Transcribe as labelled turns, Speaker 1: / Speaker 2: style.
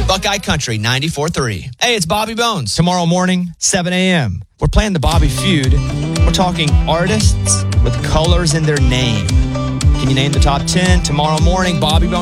Speaker 1: Buckeye Country 94.3. Hey, it's Bobby Bones.
Speaker 2: Tomorrow morning, 7 a.m. We're playing the Bobby Feud. We're talking artists with colors in their name. Can you name the top 10? Tomorrow morning, Bobby Bones.